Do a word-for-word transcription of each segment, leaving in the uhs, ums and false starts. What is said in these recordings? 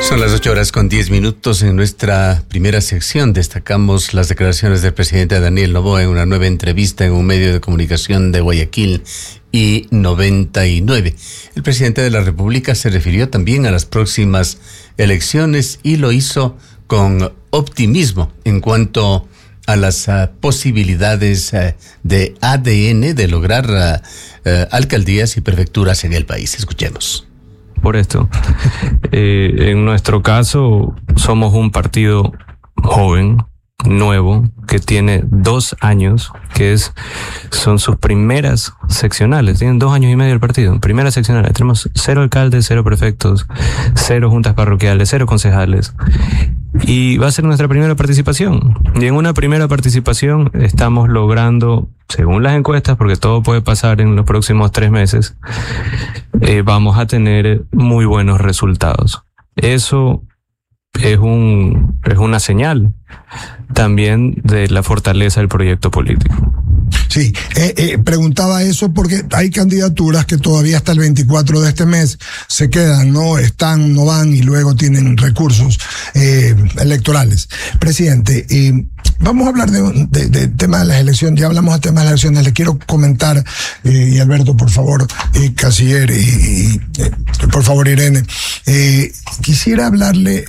Son las ocho horas con diez minutos. En nuestra primera sección destacamos las declaraciones del presidente Daniel Noboa en una nueva entrevista en un medio de comunicación de Guayaquil y noventa y nueve. El presidente de la República se refirió también a las próximas elecciones y lo hizo con optimismo en cuanto a las uh, posibilidades uh, de A D N de lograr uh, uh, alcaldías y prefecturas en el país. Escuchemos. Por esto, eh, en nuestro caso somos un partido joven, nuevo, que tiene dos años, que es son sus primeras seccionales. Tienen dos años y medio el partido, primeras seccionales. Tenemos cero alcaldes, cero prefectos, cero juntas parroquiales, cero concejales. Y va a ser nuestra primera participación. Y en una primera participación estamos logrando, según las encuestas, porque todo puede pasar en los próximos tres meses, eh, vamos a tener muy buenos resultados. Eso es un es una señal también de la fortaleza del proyecto político. Sí, eh, eh, preguntaba eso porque hay candidaturas que todavía hasta el veinticuatro de este mes se quedan, no están, no van y luego tienen recursos eh, electorales. Presidente, eh, vamos a hablar de, de, de tema de las elecciones. Ya hablamos de tema de las elecciones. Le quiero comentar, eh, y Alberto, por favor, eh, Canciller, y, y eh, por favor, Irene, eh, quisiera hablarle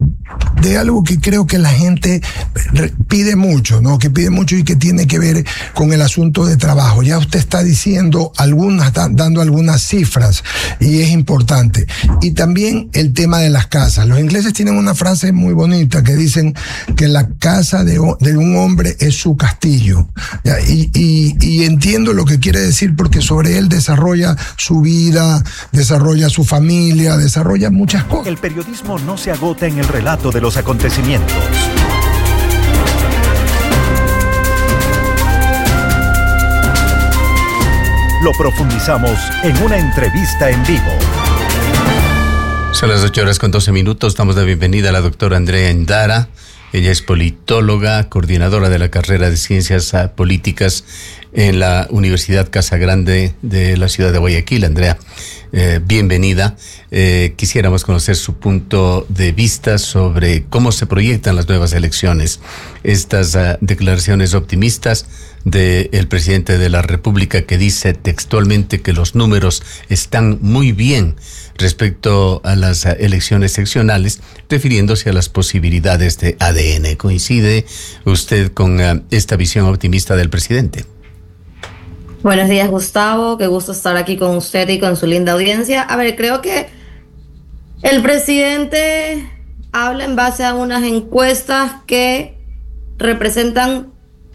de algo que creo que la gente pide mucho, ¿no? Que pide mucho y que tiene que ver con el asunto de trabajo. Ya usted está diciendo algunas, dando algunas cifras y es importante. Y también el tema de las casas. Los ingleses tienen una frase muy bonita que dicen que la casa de, de un hombre es su castillo. ¿Ya? Y, y, y entiendo lo que quiere decir porque sobre él desarrolla su vida, desarrolla su familia, desarrolla muchas cosas. El periodismo no se agota en el relato de los acontecimientos. Lo profundizamos en una entrevista en vivo. Son las ocho horas con doce minutos. Damos la bienvenida a la doctora Andrea Endara. Ella es politóloga, coordinadora de la carrera de Ciencias Políticas en la Universidad Casa Grande de la ciudad de Guayaquil. Andrea, eh, bienvenida. Eh, quisiéramos conocer su punto de vista sobre cómo se proyectan las nuevas elecciones. Estas uh, declaraciones optimistas del presidente de la República, que dice textualmente que los números están muy bien respecto a las uh, elecciones seccionales, refiriéndose a las posibilidades de A D N. ¿Coincide usted con uh, esta visión optimista del presidente? Buenos días, Gustavo. Qué gusto estar aquí con usted y con su linda audiencia. A ver, creo que el presidente habla en base a unas encuestas que representan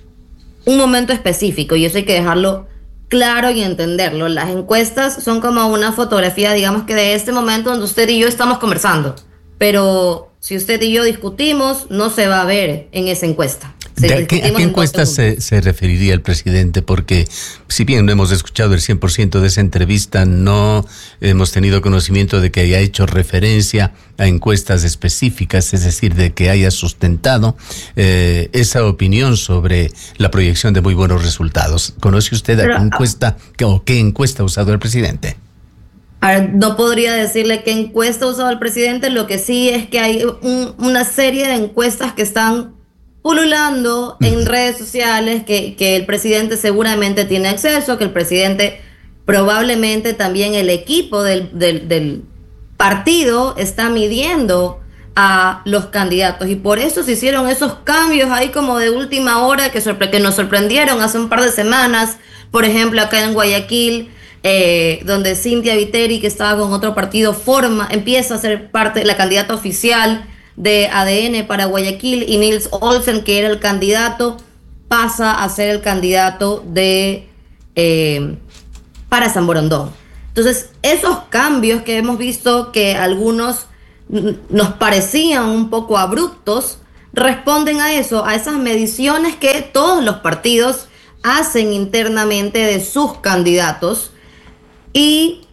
un momento específico y eso hay que dejarlo claro y entenderlo. Las encuestas son como una fotografía, digamos que de este momento donde usted y yo estamos conversando, pero si usted y yo discutimos, no se va a ver en esa encuesta. ¿A qué, ¿A qué encuesta se, se referiría el presidente? Porque si bien no hemos escuchado el cien por ciento de esa entrevista, no hemos tenido conocimiento de que haya hecho referencia a encuestas específicas, es decir, de que haya sustentado eh, esa opinión sobre la proyección de muy buenos resultados. ¿Conoce usted a qué encuesta o qué encuesta ha usado el presidente? A ver, no podría decirle qué encuesta ha usado el presidente, lo que sí es que hay un, una serie de encuestas que están pululando en uh-huh. redes sociales que, que el presidente seguramente tiene acceso, que el presidente probablemente también el equipo del, del, del partido está midiendo a los candidatos y por eso se hicieron esos cambios ahí como de última hora que, sorpre- que nos sorprendieron hace un par de semanas, por ejemplo acá en Guayaquil, eh, donde Cintia Viteri, que estaba con otro partido, forma, empieza a ser parte, la candidata oficial de A D N para Guayaquil, y Nils Olsen, que era el candidato, pasa a ser el candidato de eh, para San Borondón. Entonces, esos cambios que hemos visto que algunos n- nos parecían un poco abruptos, responden a eso, a esas mediciones que todos los partidos hacen internamente de sus candidatos, y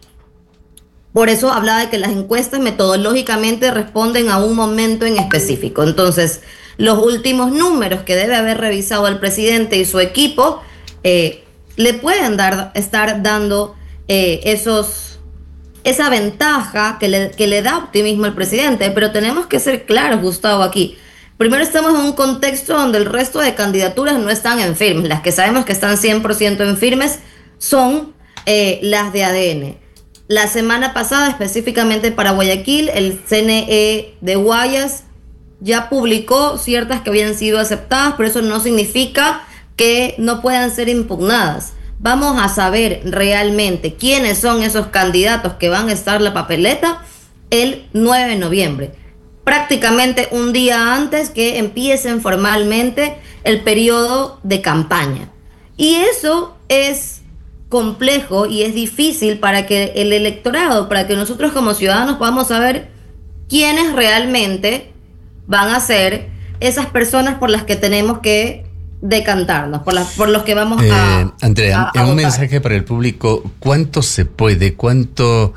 por eso hablaba de que las encuestas metodológicamente responden a un momento en específico. Entonces, los últimos números que debe haber revisado el presidente y su equipo eh, le pueden dar, estar dando eh, esos esa ventaja que le, que le da optimismo al presidente. Pero tenemos que ser claros, Gustavo, aquí. Primero, estamos en un contexto donde el resto de candidaturas no están en firmes. Las que sabemos que están cien por ciento en firmes son eh, las de A D N. La semana pasada, específicamente para Guayaquil, el C N E de Guayas ya publicó ciertas que habían sido aceptadas, pero eso no significa que no puedan ser impugnadas. Vamos a saber realmente quiénes son esos candidatos que van a estar en la papeleta el nueve de noviembre. Prácticamente un día antes que empiecen formalmente el periodo de campaña. Y eso es complejo y es difícil para que el electorado, para que nosotros como ciudadanos podamos saber quiénes realmente van a ser esas personas por las que tenemos que decantarnos, por, las, por los que vamos eh, a Andrea, a, a un votar. mensaje para el público: ¿cuánto se puede, cuánto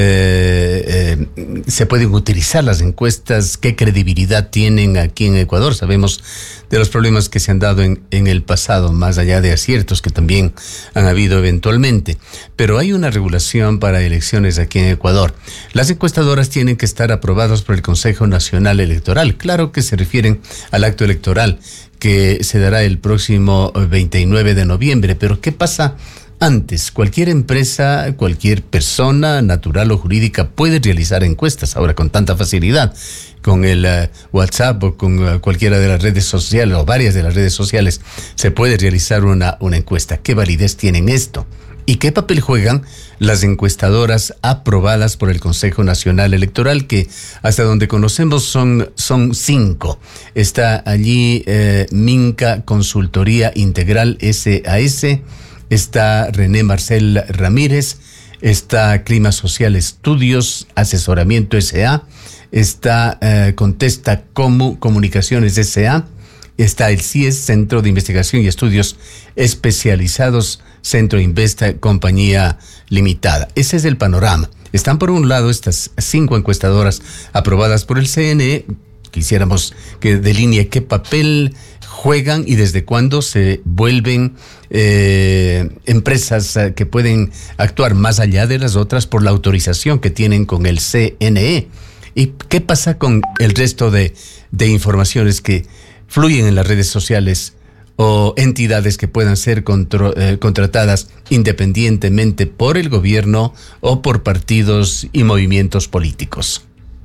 eh, eh, se pueden utilizar las encuestas? ¿Qué credibilidad tienen aquí en Ecuador? Sabemos de los problemas que se han dado en, en el pasado, más allá de aciertos que también han habido eventualmente. Pero hay una regulación para elecciones aquí en Ecuador. Las encuestadoras tienen que estar aprobadas por el Consejo Nacional Electoral. Claro que se refieren al acto electoral que se dará el próximo veintinueve de noviembre. Pero ¿qué pasa antes? Cualquier empresa, cualquier persona natural o jurídica puede realizar encuestas ahora con tanta facilidad. Con el uh, WhatsApp o con uh, cualquiera de las redes sociales o varias de las redes sociales se puede realizar una, una encuesta. ¿Qué validez tienen esto? ¿Y qué papel juegan las encuestadoras aprobadas por el Consejo Nacional Electoral, que hasta donde conocemos son, son cinco? Está allí eh, Minca Consultoría Integral S A S, está René Marcel Ramírez, está Clima Social Estudios, Asesoramiento S A, está eh, Contesta Comu Comunicaciones S A, está el C I E S, Centro de Investigación y Estudios Especializados, Centro Investa, Compañía Limitada. Ese es el panorama. Están por un lado estas cinco encuestadoras aprobadas por el C N E. Quisiéramos que delinee qué papel juegan y desde cuándo se vuelven eh, empresas eh, que pueden actuar más allá de las otras por la autorización que tienen con el C N E. ¿Y qué pasa con el resto de, de informaciones que fluyen en las redes sociales o entidades que puedan ser contro, eh, contratadas independientemente por el gobierno o por partidos y movimientos políticos?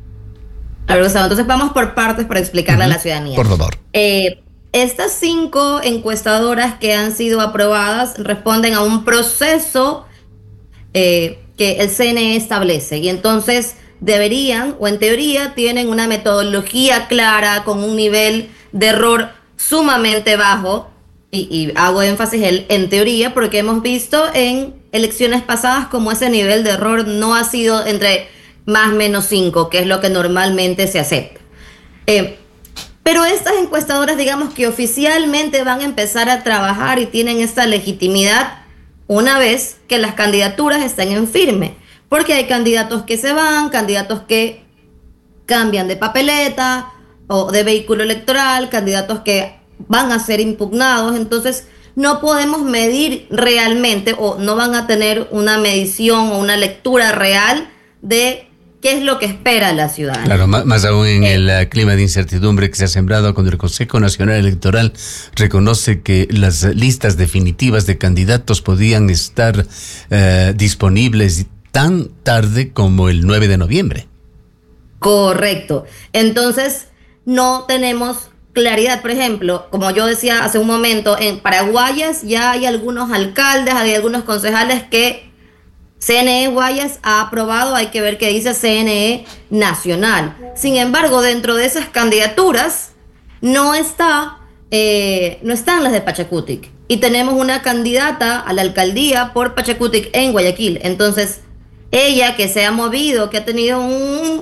A ver, Gustavo, entonces vamos por partes para explicarle uh-huh. a la ciudadanía. Por favor. Eh, estas cinco encuestadoras que han sido aprobadas responden a un proceso eh, que el C N E establece, y entonces deberían, o en teoría, tienen una metodología clara con un nivel de error sumamente bajo, y, y hago énfasis en, en teoría porque hemos visto en elecciones pasadas como ese nivel de error no ha sido entre más o menos cinco, que es lo que normalmente se acepta. Eh, pero estas encuestadoras, digamos que oficialmente van a empezar a trabajar y tienen esta legitimidad una vez que las candidaturas estén en firme, porque hay candidatos que se van, candidatos que cambian de papeleta o de vehículo electoral, candidatos que van a ser impugnados. Entonces no podemos medir realmente, o no van a tener una medición o una lectura real de qué es lo que espera la ciudadanía. Claro, más, más aún en eh, el uh, clima de incertidumbre que se ha sembrado cuando el Consejo Nacional Electoral reconoce que las listas definitivas de candidatos podían estar uh, disponibles tan tarde como el nueve de noviembre. Correcto. Entonces no tenemos claridad. Por ejemplo, como yo decía hace un momento, en Paraguayas ya hay algunos alcaldes, hay algunos concejales que C N E Guayas ha aprobado. Hay que ver qué dice C N E Nacional. Sin embargo, dentro de esas candidaturas no está, eh, no están las de Pachacutic. Y tenemos una candidata a la alcaldía por Pachacutic en Guayaquil. Entonces, ella que se ha movido, que ha tenido un,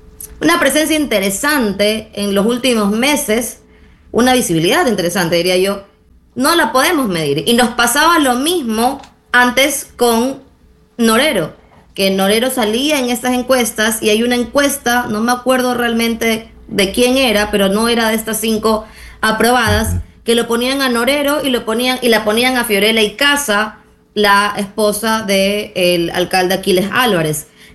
una presencia interesante en los últimos meses, una visibilidad interesante, diría yo, no la podemos medir. Y nos pasaba lo mismo antes con Norero, que Norero salía en estas encuestas, y hay una encuesta, no me acuerdo realmente de quién era, pero no era de estas cinco aprobadas, que lo ponían a Norero y lo ponían y la ponían a Fiorella Icaza, la esposa del alcalde Aquiles Álvarez.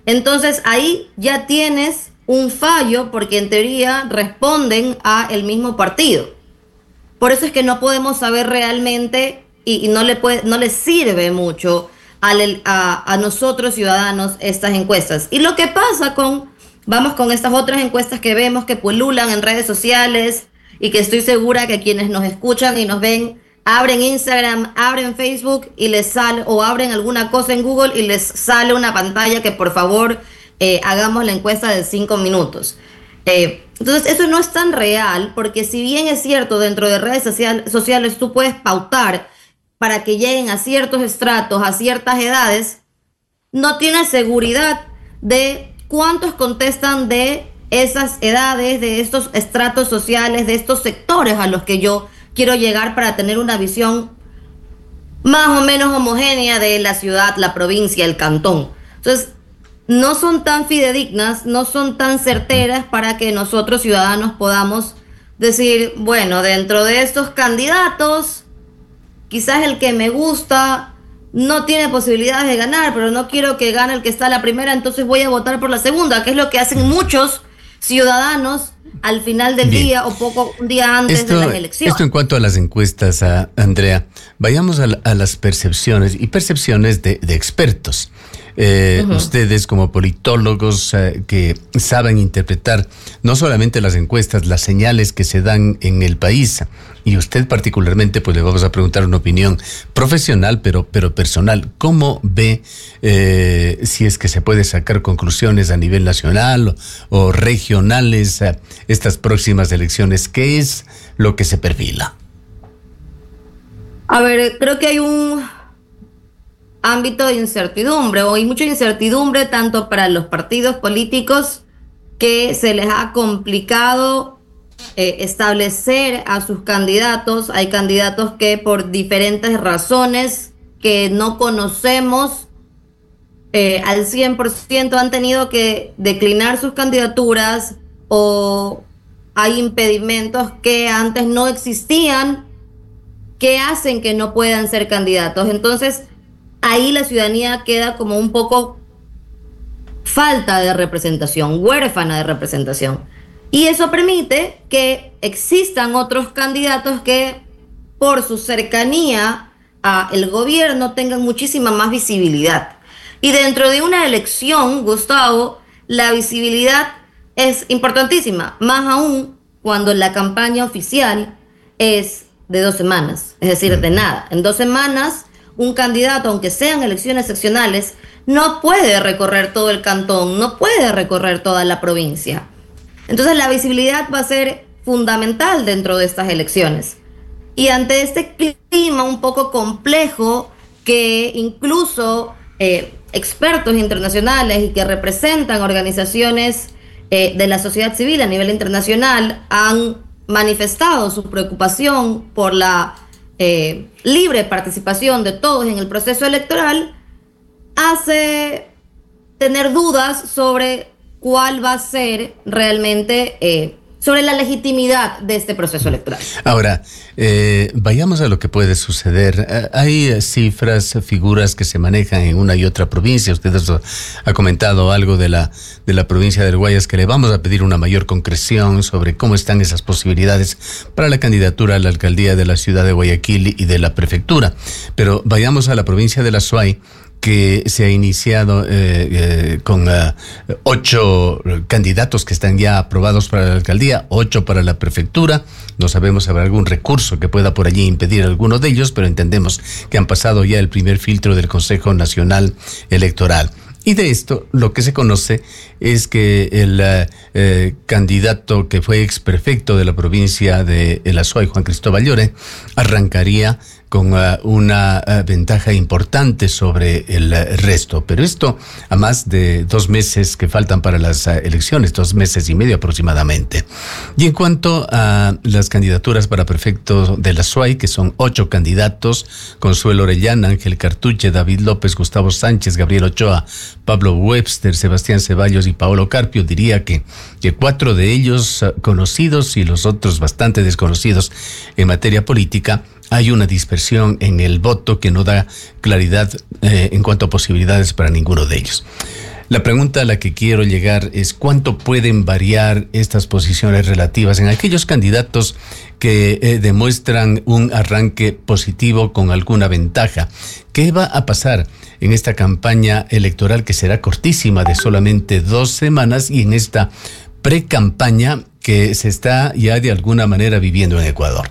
Entonces ahí ya tienes un fallo porque en teoría responden a el mismo partido. Por eso es que no podemos saber realmente y, y no le puede, no le sirve mucho al, a, a nosotros ciudadanos estas encuestas. Y lo que pasa con, vamos con estas otras encuestas que vemos que pululan en redes sociales y que estoy segura que quienes nos escuchan y nos ven abren Instagram, abren Facebook y les sale, o abren alguna cosa en Google y les sale una pantalla que por favor eh, hagamos la encuesta de cinco minutos. Eh, entonces eso no es tan real, porque si bien es cierto, dentro de redes social, sociales tú puedes pautar para que lleguen a ciertos estratos, a ciertas edades, no tienes seguridad de cuántos contestan de esas edades, de estos estratos sociales, de estos sectores a los que yo quiero llegar para tener una visión más o menos homogénea de la ciudad, la provincia, el cantón. Entonces, no son tan fidedignas, no son tan certeras para que nosotros ciudadanos podamos decir, bueno, dentro de estos candidatos, quizás el que me gusta no tiene posibilidades de ganar, pero no quiero que gane el que está a la primera, entonces voy a votar por la segunda, que es lo que hacen muchos ciudadanos al final del Bien. día o poco un día antes esto, de las elecciones. Esto en cuanto a las encuestas, a Andrea, vayamos a, a las percepciones y percepciones de, de expertos. Eh, uh-huh. Ustedes como politólogos eh, que saben interpretar no solamente las encuestas, las señales que se dan en el país, y usted particularmente, pues le vamos a preguntar una opinión profesional, pero, pero personal. ¿Cómo ve eh, si es que se puede sacar conclusiones a nivel nacional o, o regionales eh, estas próximas elecciones? ¿Qué es lo que se perfila? A ver, creo que hay un ámbito de incertidumbre, o hay mucha incertidumbre tanto para los partidos políticos que se les ha complicado eh, establecer a sus candidatos. Hay candidatos que por diferentes razones que no conocemos eh, al cien por ciento han tenido que declinar sus candidaturas, o hay impedimentos que antes no existían que hacen que no puedan ser candidatos. Entonces ahí la ciudadanía queda como un poco falta de representación, huérfana de representación. Y eso permite que existan otros candidatos que por su cercanía al gobierno tengan muchísima más visibilidad. Y dentro de una elección, Gustavo, la visibilidad es importantísima, más aún cuando la campaña oficial es de dos semanas, es decir, de nada. En dos semanas un candidato, aunque sean elecciones seccionales, no puede recorrer todo el cantón, no puede recorrer toda la provincia. Entonces la visibilidad va a ser fundamental dentro de estas elecciones. Y ante este clima un poco complejo que incluso eh, expertos internacionales y que representan organizaciones eh, de la sociedad civil a nivel internacional han manifestado su preocupación por la Eh, libre participación de todos en el proceso electoral, hace tener dudas sobre cuál va a ser realmente, eh, sobre la legitimidad de este proceso electoral. Ahora, eh, vayamos a lo que puede suceder. Eh, hay eh, cifras, figuras que se manejan en una y otra provincia. Usted ha comentado algo de la, de la provincia del Guayas, que le vamos a pedir una mayor concreción sobre cómo están esas posibilidades para la candidatura a la alcaldía de la ciudad de Guayaquil y de la prefectura. Pero vayamos a la provincia de la Suay, que se ha iniciado eh, eh, con uh, ocho candidatos que están ya aprobados para la alcaldía, ocho para la prefectura. No sabemos si habrá algún recurso que pueda por allí impedir a alguno de ellos, pero entendemos que han pasado ya el primer filtro del Consejo Nacional Electoral. Y de esto, lo que se conoce es que el uh, eh, candidato que fue exprefecto de la provincia de El Azuay, Juan Cristóbal Llore, arrancaría con uh, una uh, ventaja importante sobre el uh, resto. Pero esto a más de dos meses que faltan para las uh, elecciones, dos meses y medio aproximadamente. Y en cuanto a las candidaturas para prefecto de la Azuay, que son ocho candidatos: Consuelo Orellana, Ángel Cartuche, David López, Gustavo Sánchez, Gabriel Ochoa, Pablo Webster, Sebastián Ceballos y Paolo Carpio, diría que, que cuatro de ellos uh, conocidos y los otros bastante desconocidos en materia política. Hay una dispersión en el voto que no da claridad eh, en cuanto a posibilidades para ninguno de ellos. La pregunta a la que quiero llegar es ¿cuánto pueden variar estas posiciones relativas en aquellos candidatos que eh, demuestran un arranque positivo con alguna ventaja? ¿Qué va a pasar en esta campaña electoral que será cortísima de solamente dos semanas y en esta pre-campaña que se está ya de alguna manera viviendo en Ecuador?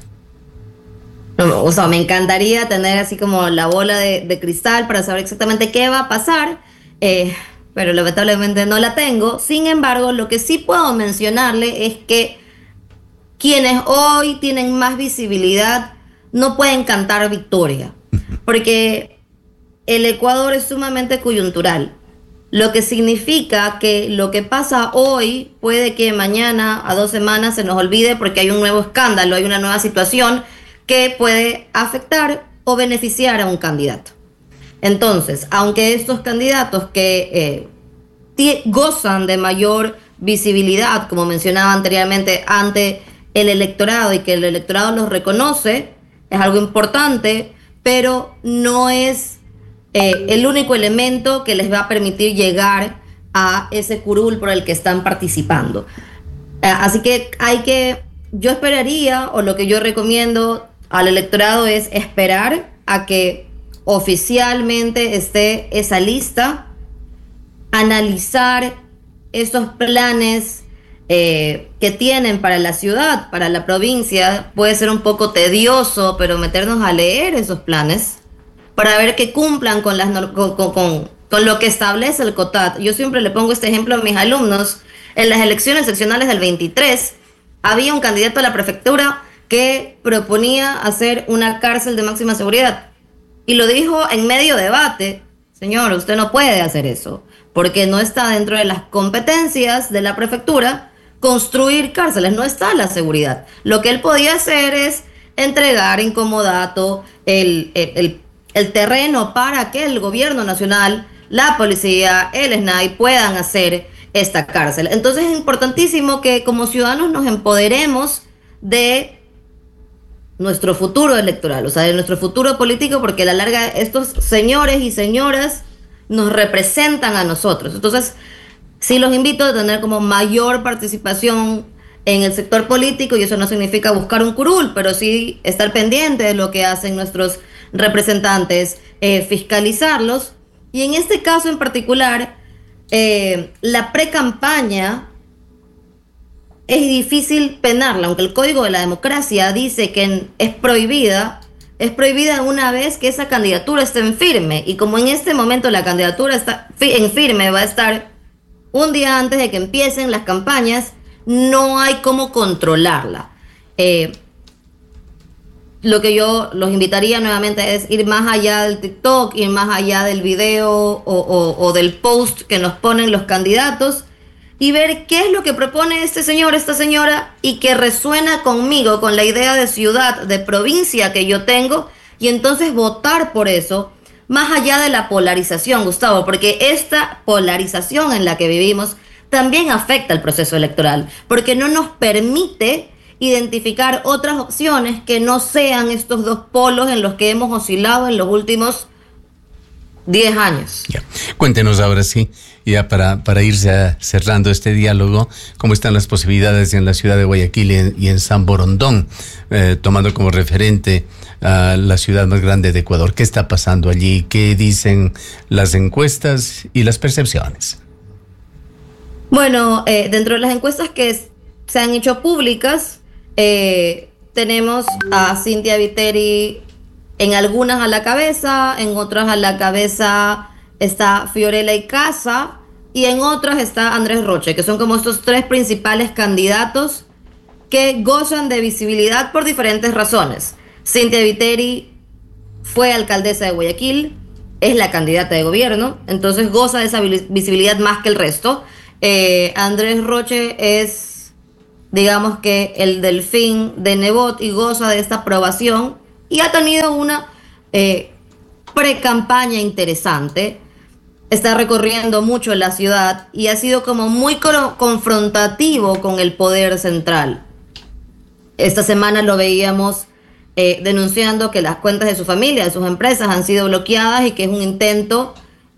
O sea, me encantaría tener así como la bola de, de cristal para saber exactamente qué va a pasar, eh, pero lamentablemente no la tengo. Sin embargo, lo que sí puedo mencionarle es que quienes hoy tienen más visibilidad no pueden cantar victoria, porque el Ecuador es sumamente coyuntural, lo que significa que lo que pasa hoy puede que mañana, a dos semanas, se nos olvide porque hay un nuevo escándalo, hay una nueva situación que puede afectar o beneficiar a un candidato. Entonces, aunque estos candidatos que eh, gozan de mayor visibilidad, como mencionaba anteriormente, ante el electorado y que el electorado los reconoce, es algo importante, pero no es eh, el único elemento que les va a permitir llegar a ese curul por el que están participando. Eh, así que hay que, yo esperaría, o lo que yo recomiendo al electorado es esperar a que oficialmente esté esa lista, analizar esos planes eh, que tienen para la ciudad, para la provincia. Puede ser un poco tedioso, pero meternos a leer esos planes para ver que cumplan con, las, con, con, con lo que establece el COTAD. Yo siempre le pongo este ejemplo a mis alumnos. En las elecciones seccionales del veintitrés había un candidato a la prefectura que proponía hacer una cárcel de máxima seguridad. Y lo dijo en medio debate: señor, usted no puede hacer eso, porque no está dentro de las competencias de la prefectura construir cárceles, no está la seguridad. Lo que él podía hacer es entregar en comodato el, el, el, el terreno para que el gobierno nacional, la policía, el S N A I puedan hacer esta cárcel. Entonces es importantísimo que como ciudadanos nos empoderemos de nuestro futuro electoral, o sea, de nuestro futuro político, porque a la larga estos señores y señoras nos representan a nosotros. Entonces, sí los invito a tener como mayor participación en el sector político, y eso no significa buscar un curul, pero sí estar pendiente de lo que hacen nuestros representantes, eh, fiscalizarlos. Y en este caso en particular, eh, la pre-campaña es difícil penarla, aunque el Código de la Democracia dice que es prohibida, es prohibida una vez que esa candidatura esté en firme. Y como en este momento la candidatura está en firme, va a estar un día antes de que empiecen las campañas, no hay cómo controlarla. Eh, lo que yo los invitaría nuevamente es ir más allá del TikTok, ir más allá del video o, o, o del post que nos ponen los candidatos, y ver qué es lo que propone este señor, esta señora, y que resuena conmigo, con la idea de ciudad, de provincia que yo tengo, y entonces votar por eso, más allá de la polarización, Gustavo, porque esta polarización en la que vivimos también afecta el proceso electoral, porque no nos permite identificar otras opciones que no sean estos dos polos en los que hemos oscilado en los últimos diez años. Ya. Cuéntenos ahora sí, ya para, para irse cerrando este diálogo, cómo están las posibilidades en la ciudad de Guayaquil y en, y en San Borondón, eh, tomando como referente a la ciudad más grande de Ecuador. ¿Qué está pasando allí? ¿Qué dicen las encuestas y las percepciones? Bueno, eh, dentro de las encuestas que se han hecho públicas, eh, tenemos a Cynthia Viteri en algunas a la cabeza, en otras a la cabeza está Fiorella Icaza, y en otras está Andrés Roche, que son como estos tres principales candidatos que gozan de visibilidad por diferentes razones. Cynthia Viteri fue alcaldesa de Guayaquil, es la candidata de gobierno, entonces goza de esa visibilidad más que el resto. Eh, Andrés Roche es, digamos que el delfín de Nebot, y goza de esta aprobación, y ha tenido una eh, pre-campaña interesante. Está recorriendo mucho la ciudad y ha sido como muy confrontativo con el poder central. Esta semana lo veíamos eh, denunciando que las cuentas de su familia, de sus empresas, han sido bloqueadas y que es un intento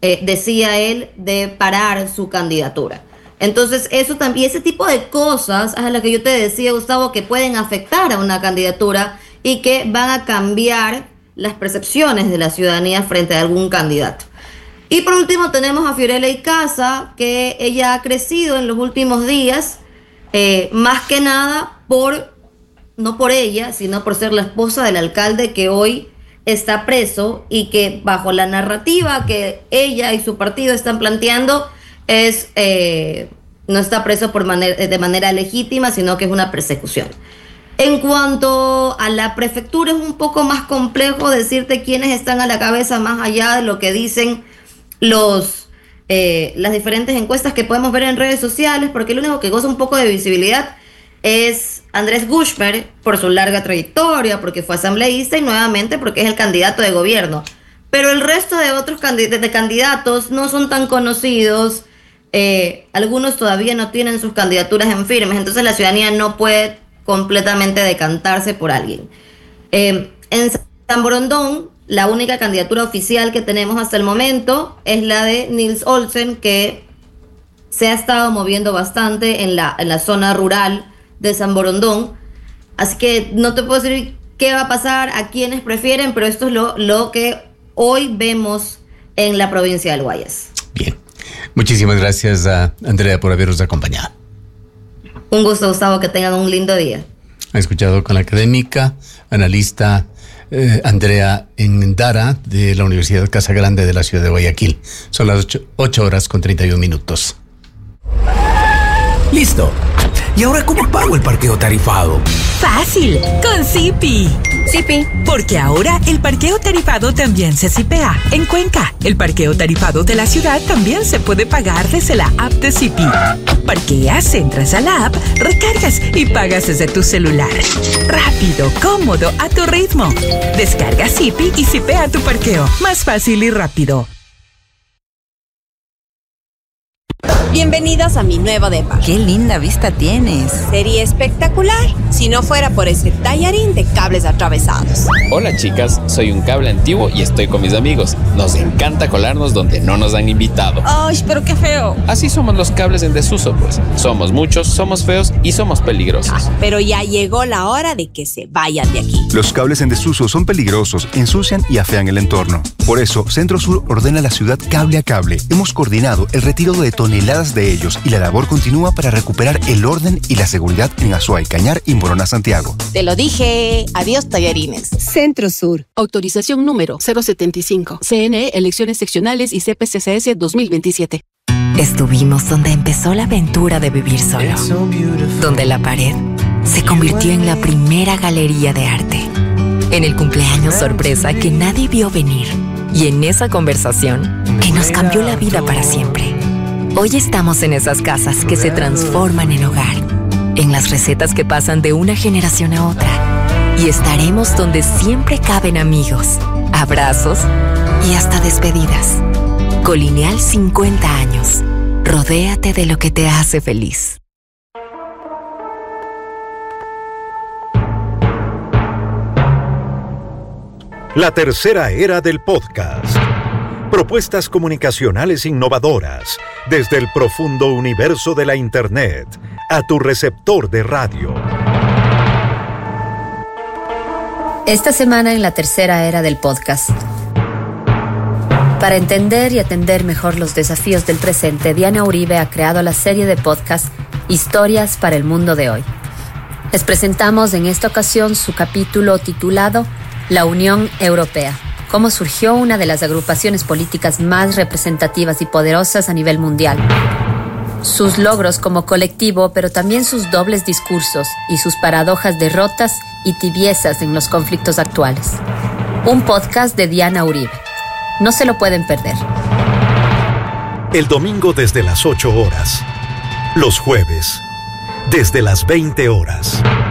eh, decía él, de parar su candidatura. Entonces, eso también, ese tipo de cosas es lo que yo te decía, Gustavo, que pueden afectar a una candidatura y que van a cambiar las percepciones de la ciudadanía frente a algún candidato. Y por último tenemos a Fiorella Icaza, que ella ha crecido en los últimos días, eh, más que nada por, no por ella, sino por ser la esposa del alcalde que hoy está preso y que bajo la narrativa que ella y su partido están planteando es eh, no está preso por manera, de manera legítima, sino que es una persecución. En cuanto a la prefectura, es un poco más complejo decirte quiénes están a la cabeza más allá de lo que dicen los eh, las diferentes encuestas que podemos ver en redes sociales, porque el único que goza un poco de visibilidad es Andrés Gushmer, por su larga trayectoria, porque fue asambleísta y nuevamente porque es el candidato de gobierno. Pero el resto de otros candid- de candidatos no son tan conocidos, eh, algunos todavía no tienen sus candidaturas en firmes, entonces la ciudadanía no puede completamente decantarse por alguien. Eh, en San Borondón, la única candidatura oficial que tenemos hasta el momento es la de Nils Olsen, que se ha estado moviendo bastante en la, en la zona rural de San Borondón. Así que no te puedo decir qué va a pasar, a quiénes prefieren, pero esto es lo, lo que hoy vemos en la provincia del Guayas. Bien. Muchísimas gracias a Andrea por habernos acompañado. Un gusto, Gustavo, que tengan un lindo día. Ha escuchado con la académica, analista eh, Andrea Endara de la Universidad Casa Grande de la ciudad de Guayaquil. Son las ocho horas con treinta y un minutos. Listo. ¿Y ahora cómo pago el parqueo tarifado? Fácil, con Zipi. Zipi. Porque ahora el parqueo tarifado también se zipea en Cuenca. El parqueo tarifado de la ciudad también se puede pagar desde la app de Zipi. Parqueas, entras a la app, recargas y pagas desde tu celular. Rápido, cómodo, a tu ritmo. Descarga Zipi y zipea tu parqueo. Más fácil y rápido. Bienvenidos a mi nuevo depa. ¡Qué linda vista tienes! Sería espectacular si no fuera por ese tallarín de cables atravesados. Hola chicas, soy un cable antiguo y estoy con mis amigos. Nos encanta colarnos donde no nos han invitado. ¡Ay, pero qué feo! Así somos los cables en desuso, pues. Somos muchos, somos feos y somos peligrosos. Ah, pero ya llegó la hora de que se vayan de aquí. Los cables en desuso son peligrosos, ensucian y afean el entorno. Por eso, Centro Sur ordena a la ciudad cable a cable. Hemos coordinado el retiro de toneladas de ellos y la labor continúa para recuperar el orden y la seguridad en Azuay, Cañar y Morona, Santiago. Te lo dije. Adiós, tallarines. Centro Sur. Autorización número cero setenta y cinco. C N E, elecciones seccionales y C P C C S dos mil veintisiete. Estuvimos donde empezó la aventura de vivir solo. Donde la pared se convirtió en la primera galería de arte. En el cumpleaños sorpresa que nadie vio venir. Y en esa conversación que nos cambió la vida para siempre. Hoy estamos en esas casas que se transforman en hogar, en las recetas que pasan de una generación a otra. Y estaremos donde siempre caben amigos, abrazos y hasta despedidas. Colineal cincuenta años. Rodéate de lo que te hace feliz. La tercera era del podcast. Propuestas comunicacionales innovadoras desde el profundo universo de la Internet a tu receptor de radio. Esta semana en la tercera era del podcast. Para entender y atender mejor los desafíos del presente, Diana Uribe ha creado la serie de podcast Historias para el Mundo de Hoy. Les presentamos en esta ocasión su capítulo titulado La Unión Europea. Cómo surgió una de las agrupaciones políticas más representativas y poderosas a nivel mundial. Sus logros como colectivo, pero también sus dobles discursos y sus paradojas, derrotas y tibiezas en los conflictos actuales. Un podcast de Diana Uribe. No se lo pueden perder. El domingo desde las ocho horas. Los jueves desde las veinte horas.